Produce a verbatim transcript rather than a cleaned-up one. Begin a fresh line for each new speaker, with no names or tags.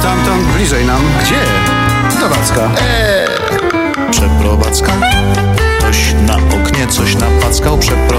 Stamtąd bliżej nam.
Gdzie?
Do Wacka.
Eee, przeprowadzka. Ktoś na oknie coś napackał. Przeprowadzka.